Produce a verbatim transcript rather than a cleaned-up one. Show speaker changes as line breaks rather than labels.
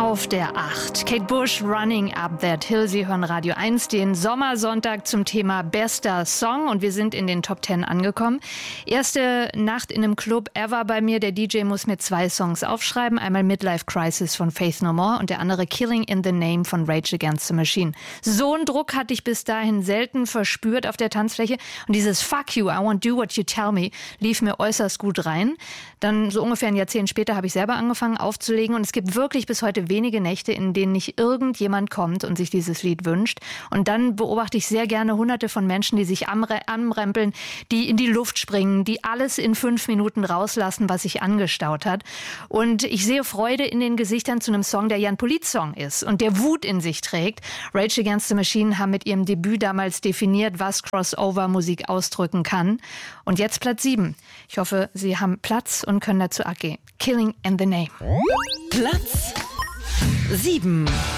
Auf der acht. Kate Bush, Running Up That Hill. Sie hören Radio eins, den Sommersonntag zum Thema bester Song. Und wir sind in den Top zehn angekommen. Erste Nacht in einem Club ever bei mir. Der D J muss mir zwei Songs aufschreiben. Einmal Midlife Crisis von Faith No More und der andere Killing in the Name von Rage Against the Machine. So einen Druck hatte ich bis dahin selten verspürt auf der Tanzfläche. Und dieses Fuck you, I won't do what you tell me lief mir äußerst gut rein. Dann so ungefähr ein Jahrzehnt später habe ich selber angefangen aufzulegen. Und es gibt wirklich bis heute wenige Nächte, in denen nicht irgendjemand kommt und sich dieses Lied wünscht. Und dann beobachte ich sehr gerne hunderte von Menschen, die sich anrempeln, die in die Luft springen, die alles in fünf Minuten rauslassen, was sich angestaut hat. Und ich sehe Freude in den Gesichtern zu einem Song, der ja ein Polit-Song ist und der Wut in sich trägt. Rage Against the Machine haben mit ihrem Debüt damals definiert, was Crossover-Musik ausdrücken kann. Und jetzt Platz sieben. Ich hoffe, Sie haben Platz und können dazu abgehen. Killing in the Name.
Platz sieben.